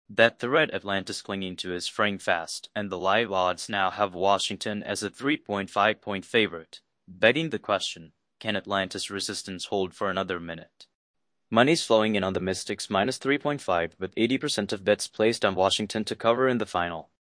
That thread Atlantis clinging to is fraying fast, and the live odds now have Washington as a 3.5-point favorite. Begging the question, can Atlantis resistance hold for another minute? Money's flowing in on the Mystics minus 3.5, with 80% of bets placed on Washington to cover in the final.